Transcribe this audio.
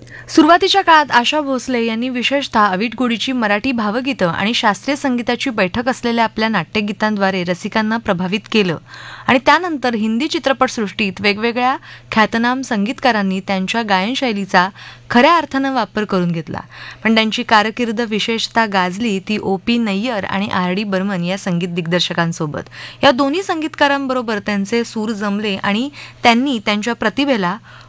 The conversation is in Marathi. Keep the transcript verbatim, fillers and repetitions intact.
सुरुवातीच्या काळात आशा भोसले यांनी विशेषतः अवीट गोडीची मराठी भावगीतं आणि शास्त्रीय संगीताची बैठक असलेल्या आपल्या नाट्यगीतांद्वारे रसिकांना प्रभावित केलं आणि त्यानंतर हिंदी चित्रपटसृष्टीत वेगवेगळ्या ख्यातनाम संगीतकारांनी त्यांच्या गायनशैलीचा खऱ्या अर्थानं वापर करून घेतला. पण त्यांची कारकीर्द विशेषतः गाजली ती ओ पी नय्यर आणि आर डी बर्मन या संगीत दिग्दर्शकांसोबत. या दोन्ही संगीतकारांबरोबर त्यांचे सूर जमले आणि त्यांनी त्यांच्या प्रतिभेला